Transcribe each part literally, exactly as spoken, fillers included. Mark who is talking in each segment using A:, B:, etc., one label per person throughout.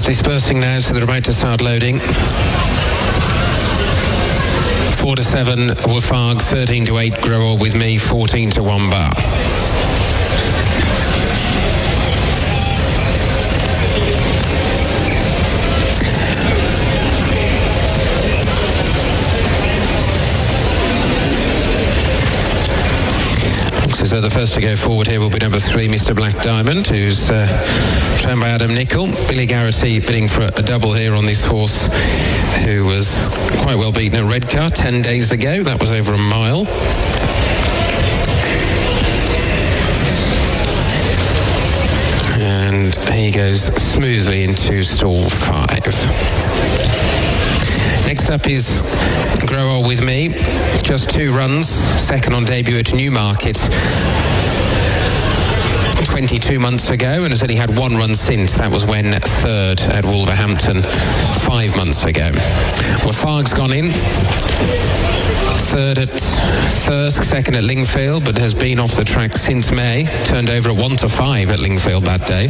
A: dispersing now, so they're about to start loading. Four to seven, Wafag. Thirteen to eight, Grow Old With Me. Fourteen to one bar. So the first to go forward here will be number three, Mister Black Diamond, who's uh, trained by Adam Nicol. Billy Garrity bidding for a double here on this horse, who was quite well beaten at Redcar ten days ago. That was over a mile. And he goes smoothly into stall five. Next up is Grow Old With Me. Just two runs. Second on debut at Newmarket twenty-two months ago, and has only had one run since. That was when third at Wolverhampton five months ago. Wafag's gone in. Third at Thirsk, second at Lingfield, but has been off the track since May. Turned over at one to five at Lingfield that day.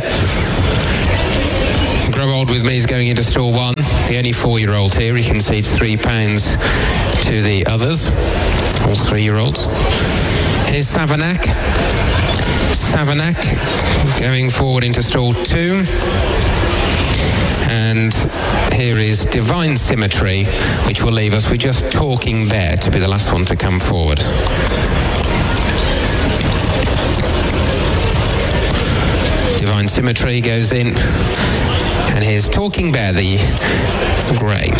A: Grow Old With Me is going into stall one. The only four-year-old here. He concedes three pounds to the others, all three-year-olds. Here's Savanac. Savanac going forward into stall two. And here is Divine Symmetry, which will leave us with just Talking Bear to be the last one to come forward. Divine Symmetry goes in. And here's Talking Bear, the grey.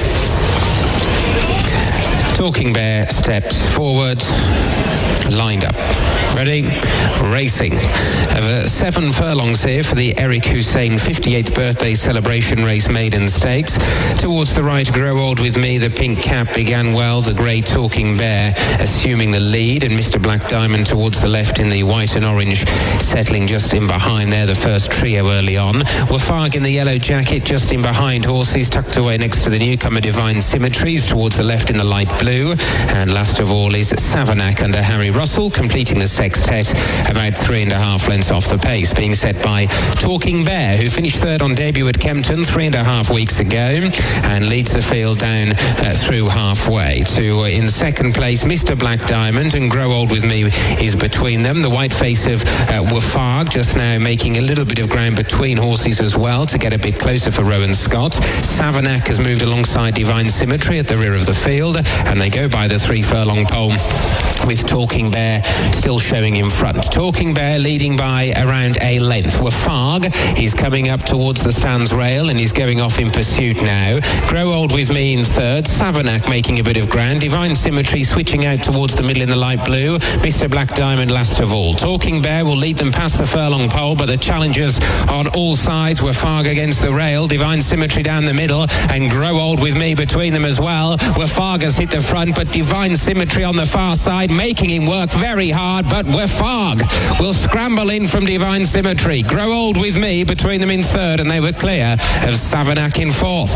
A: Talking Bear steps forward, lined up. Ready? Racing. Over seven furlongs here for the Eric Hussein fifty-eighth birthday celebration race maiden stakes. Towards the right, Grow Old With Me. The pink cap began well. The grey Talking Bear assuming the lead, and Mister Black Diamond towards the left in the white and orange, settling just in behind there, the first trio early on. Wafag in the yellow jacket just in behind horses, tucked away next to the newcomer Divine Symmetries towards the left in the light blue. And last of all is Savanac under Harry Russell, completing the sextet about three and a half lengths off the pace, being set by Talking Bear, who finished third on debut at Kempton three and a half weeks ago and leads the field down uh, through halfway. To uh, in second place, Mister Black Diamond, and Grow Old With Me is between them. The white face of uh, Wafag just now making a little bit of ground between horses as well to get a bit closer for Rowan Scott. Savanac has moved alongside Divine Symmetry at the rear of the field, and they go by the three furlong pole with Talking Bear still showing in front. Talking Bear leading by around a length. Wafag, he's coming up towards the stands rail and he's going off in pursuit now. Grow Old With Me in third. Savanac making a bit of ground. Divine Symmetry switching out towards the middle in the light blue. Mister Black Diamond last of all. Talking Bear will lead them past the furlong pole, but the challengers on all sides. Wafag against the rail. Divine Symmetry down the middle, and Grow Old With Me between them as well. Wafag has hit the front, but Divine Symmetry on the far side, making him work very hard, but Wafag will scramble in from Divine Symmetry. Grow Old With Me between them in third, and they were clear of Savanac in fourth.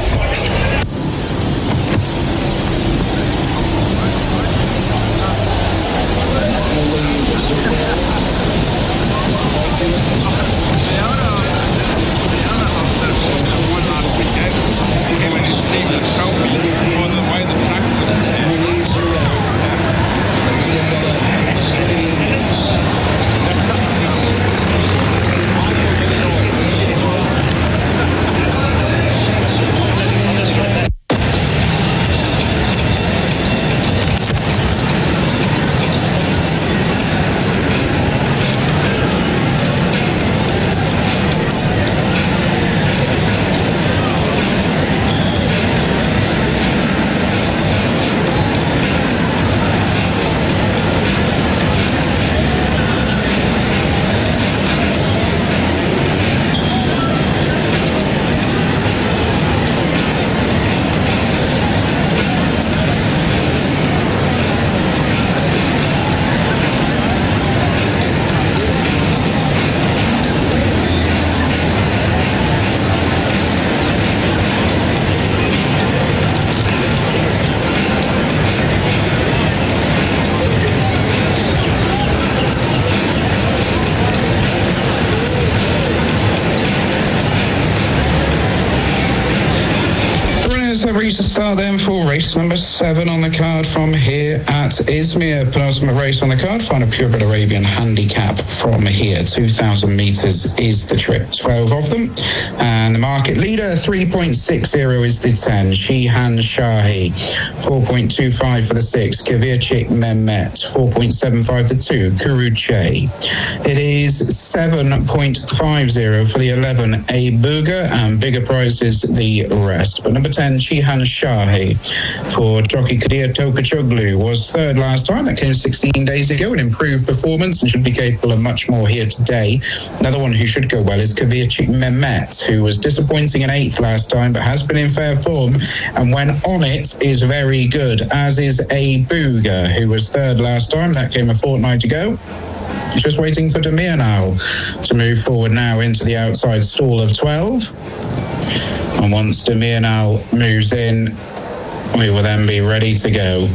B: now then for race number seven on the card from here at Izmir. Penultimate race on the card. Find a Purebred Arabian handicap from here. two thousand metres is the trip. twelve of them. And the market leader, three point six zero is the ten. Shihan Shahi. four point two five for the six. Kavirchik Mehmet. four point seven five the two. Kuruche. It is seven point five zero for the eleven. A Buga. And bigger prices the rest. But number ten, Shihan Shahi for jockey Kadir Tokachoglu was third last time. That came sixteen days ago. An improved performance and should be capable of much more here today. Another one who should go well is Kavirchik Mehmet, who was disappointing in eighth last time but has been in fair form and when on it is very good, as is A Buga, who was third last time. That came a fortnight ago. Just waiting for Demir now to move forward now into the outside stall of twelve. And once Demir now moves in, we will then be ready to go.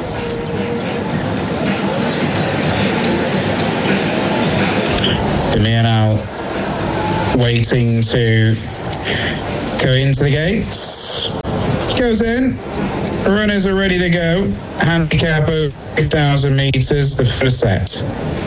B: Demir now waiting to go into the gates. Goes in. Runners are ready to go. Handicap over eight thousand metres, the first set.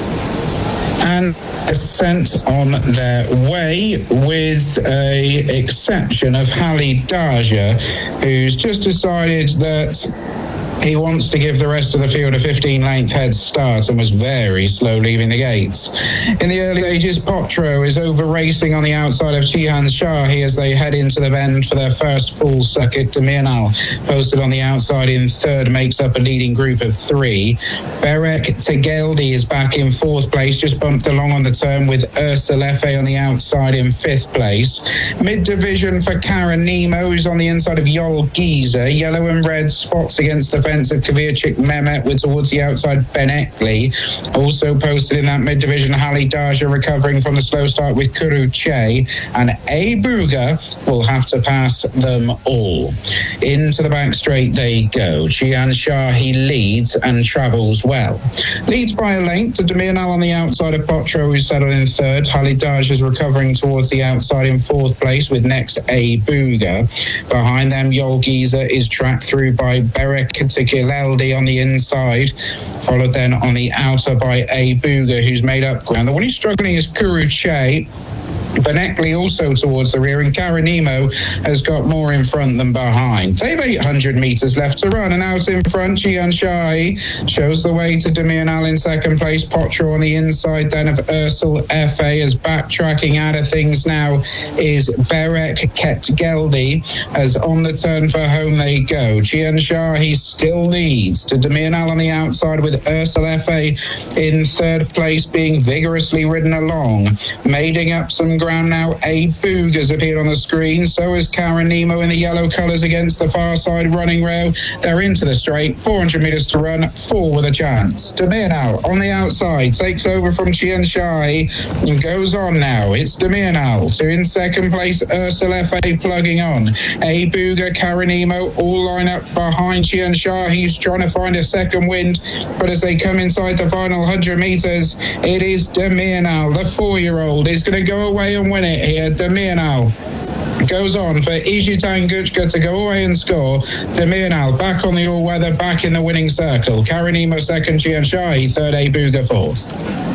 B: And sent on their way with a exception of Hali Daja, who's just decided that he wants to give the rest of the field a fifteen length head start and was very slow leaving the gates. In the early stages, Potro is over racing on the outside of Shihan Shahi as they head into the bend for their first full circuit. Demirnal posted on the outside in third, makes up a leading group of three. Berek Tegeldi is back in fourth place, just bumped along on the turn with Ursalefe on the outside in fifth place. Mid-division for Karen Nemo, who's on the inside of Yol Giza. Yellow and red spots against the fence of Kavirchik Mehmet with towards the outside Ben Eckley. Also posted in that mid-division, Hali Daja recovering from the slow start with Kuru Che, and A Buga will have to pass them all. Into the back straight they go. Shihan Shahi leads and travels well. Leads by a length to Demirnal on the outside of Potro, who's settled in third. Hali Daja is recovering towards the outside in fourth place with next A Buga. Behind them, Yol Giza is tracked through by Berek Tegeldi on the inside, followed then on the outer by A Buga, who's made up ground. The one who's struggling is Kuru Che. Beneckley also towards the rear, and Karanimo has got more in front than behind. They've eight hundred metres left to run, and out in front, Shihan Shahi shows the way to Demirnal in second place. Potro on the inside then of Ursel F A, as backtracking out of things now is Berek Ketgeldi, as on the turn for home they go. Shihan Shahi still leads to Demirnal on the outside with Ursel F A in third place, being vigorously ridden along. Maiding up some ground now, A Boog has appeared on the screen. So is Karen Nemo in the yellow colours against the far side running rail. They're into the straight, four hundred metres to run, four with a chance. Demir now on the outside, takes over from Shihan Shahi and goes on now. It's Demir now to in second place, Ursel F A plugging on. A Booga, Karen Nemo all line up behind Shihan Shahi. He's trying to find a second wind, but as they come inside the final one hundred metres, it is Demir now, the four-year-old, is going to go away and win it here. Demir now goes on for Ijitan Guchka to go away and score. Demirnal back on the all-weather, back in the winning circle. Karanimo second, Shihan Shahi third, A Booga fourth.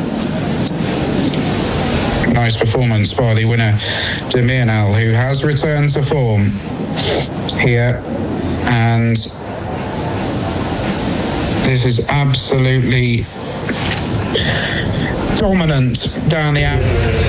B: Nice performance by the winner, Demirnal, who has returned to form here, and this is absolutely dominant down the app.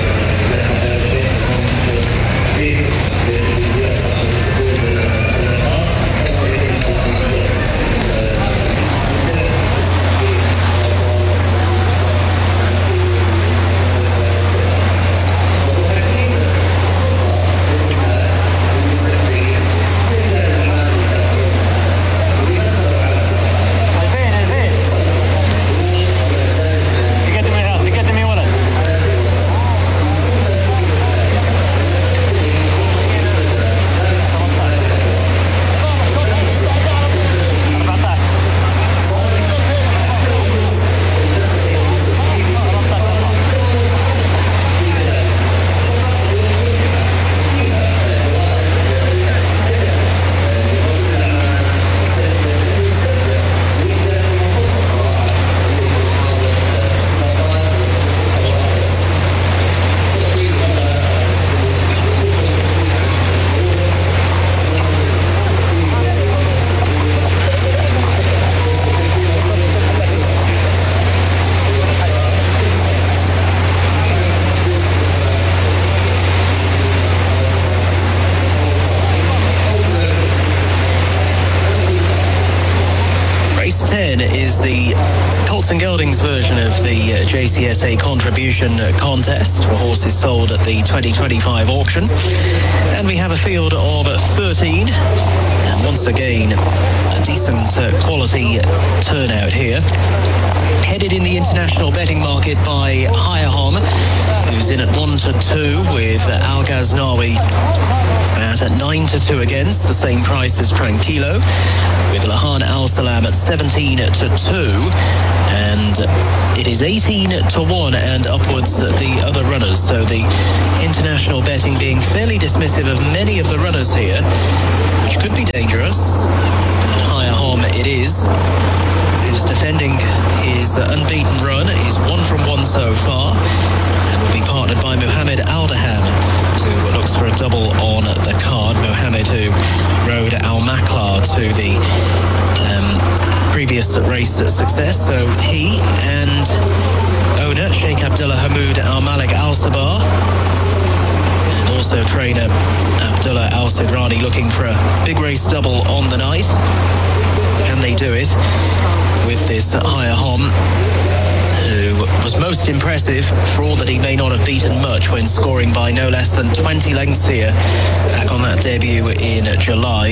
C: St Gelding's version of the uh, J C S A contribution uh, contest for horses sold at the twenty twenty-five auction. And we have a field of thirteen. And once again, a decent uh, quality turnout here. Headed in the international betting market by Hayahom, who's in at one to two with Al Ghaznawi at nine to two against, the same price as Tranquilo, with Lahan Al Salam at seventeen to two, and it is eighteen to one and upwards the other runners. So the international betting being fairly dismissive of many of the runners here, which could be dangerous. And Hayahom it is, who's defending his unbeaten run. He's one from one so far, and will be partnered by Mohammed Aldaham, who looks for a double on the card. Mohammed, who rode Al Maklar to the um, previous race success. So he and owner Sheikh Abdullah Hamoud Al Malik Al Sabah, and also trainer Abdullah Al Sidrani, looking for a big race double on the night. And they do it with this Hayahom, who was most impressive for all that he may not have beaten much when scoring by no less than twenty lengths here back on that debut in July.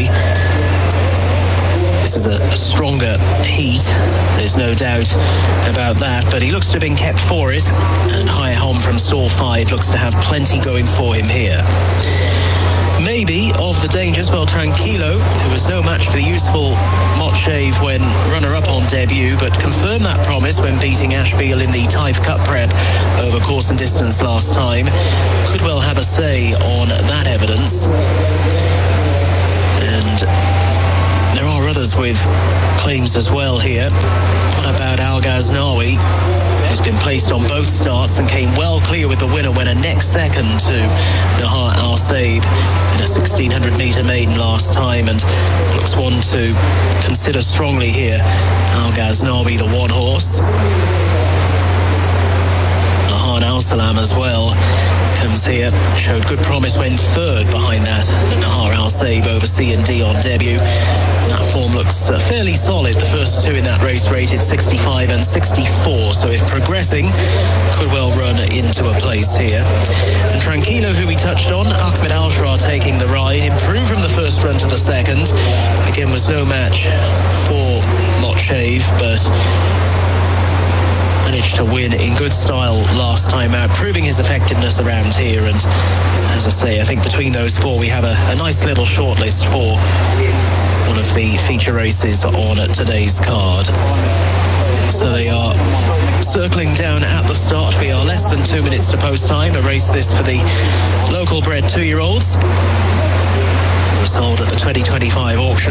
C: This is a, a stronger heat, there's no doubt about that, but he looks to have been kept for it, and Hayahom from stall five looks to have plenty going for him here. Maybe of the dangers, well, Tranquilo, who was no match for the useful Motshave when runner-up on debut, but confirmed that promise when beating Ashbeal in the Taif Cup prep over course and distance last time, could well have a say on that evidence. And there are others with claims as well here. What about Al Ghaznawi, who's been placed on both starts and came well clear with the winner when a next second to Nahar Al Saib in a sixteen hundred metre maiden last time, and looks one to consider strongly here. Al Ghaznawi, the one horse. Nahar Al Salam as well comes here, showed good promise when third behind that Nahar Al Saib over C and D on debut. That form looks uh, fairly solid. The first two in that race rated sixty-five and sixty-four, so if progressing, could well run into a place here. And Tranquilo, who we touched on, Ahmed Al-Shra taking the ride, improved from the first run to the second. Again, was no match for Motshave, but managed to win in good style last time out, proving his effectiveness around here. And as I say, I think between those four we have a, a nice little shortlist for one of the feature races on today's card. So they are circling down at the start. We are less than two minutes to post time. A race this for the local bred two-year-olds. It was sold at the twenty twenty-five auction.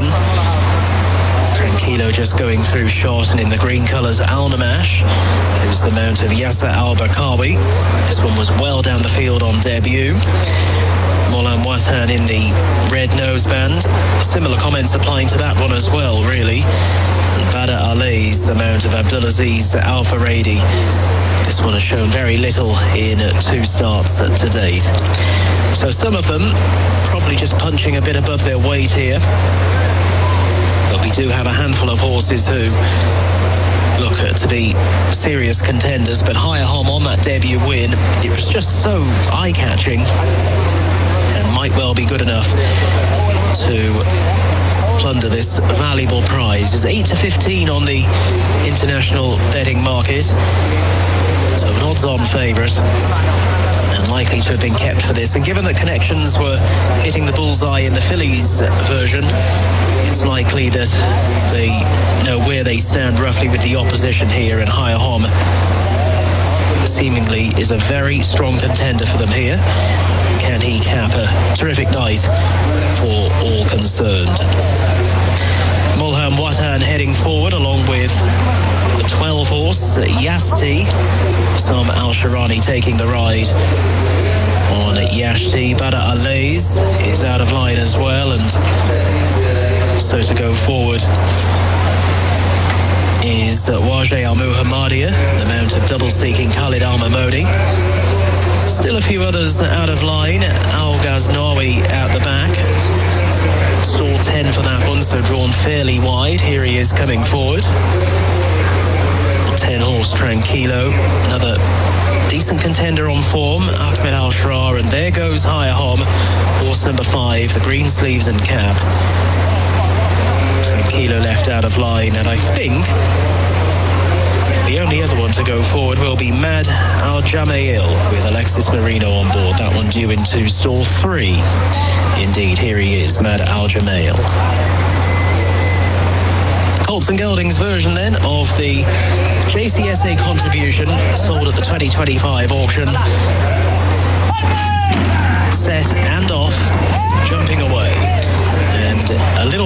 C: Tranquilo just going through short, and in the green colours, Al Namash, who's the mount of Yasser Al-Bakawi. This one was well down the field on debut. Moulin Watan in the red noseband. Similar comments applying to that one as well, really. And Badr Ali's the mount of Abdulaziz Al-Faradi. This one has shown very little in two starts to date. So some of them probably just punching a bit above their weight here. But we do have a handful of horses who look to be serious contenders, but Hayahom on that debut win, it was just so eye-catching and might well be good enough to plunder this valuable prize. It's eight to fifteen on the international betting market, so an odds-on favourite, and likely to have been kept for this. And given that connections were hitting the bullseye in the fillies version, it's likely that they know where they stand roughly with the opposition here, and Hayahom seemingly is a very strong contender for them here. Can he cap a terrific night for all concerned? Moulin Watan heading forward along with the twelve horse Yashti. Sam Al-Sharani taking the ride on Yashti. Badr Ali's is out of line as well, and so to go forward is Wajeh Al-Muhammadiyah, the mount of double-seeking Khalid Al-Mamodi. Still a few others out of line. Al Ghaznawi out the back. Stall ten for that one, so drawn fairly wide. Here he is coming forward. ten horse Tranquilo, another decent contender on form, Ahmed Al-Shrar, and there goes Higher Hom, horse number five, the green sleeves and cap. Tranquilo left out of line, and I think the only other one to go forward will be Mad Al Jamail with Alexis Marino on board. That one due into stall three. Indeed, here he is, Mad Al Jamail. Colts and Geldings version then of the J C S A contribution sold at the twenty twenty-five auction. Set and off.